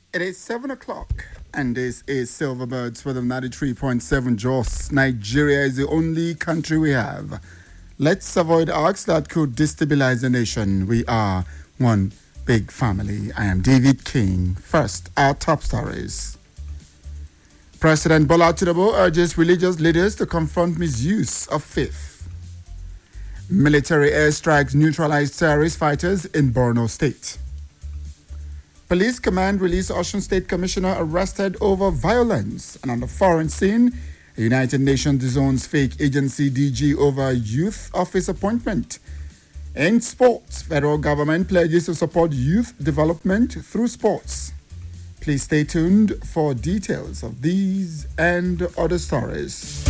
It is 7 o'clock, and this is Silverbirds for the 93.7 Jos. Nigeria is the only country we have. Let's avoid acts that could destabilize the nation. We are one big family. I am David King. First, our top stories. President Bola Tinubu urges religious leaders to confront misuse of faith. Military airstrikes neutralized terrorist fighters in Borno State. Police command released Osun State Commissioner arrested over violence. And on the foreign scene, the United Nations disowns fake agency DG over youth office appointment. In sports, federal government pledges to support youth development through sports. Please stay tuned for details of these and other stories.